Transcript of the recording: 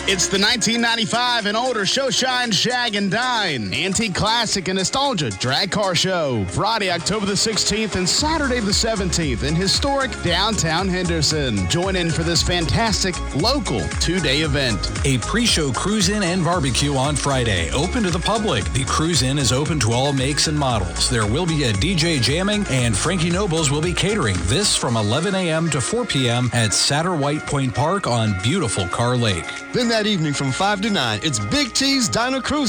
It's the 1995 and older Show Shine, Shag, and Dine Antique Classic and Nostalgia Drag Car Show. Friday, October the 16th and Saturday the 17th in historic downtown Henderson. Join in for this fantastic local 2-day event. A pre-show cruise-in and barbecue on Friday, open to the public. The cruise-in is open to all makes and models. There will be a DJ jamming, and Frankie Nobles will be catering. This from 11 a.m. to 4 p.m. at Satterwhite Point Park on beautiful Carr Lake. Then that evening from 5 to 9, it's Big T's Diner Cruise.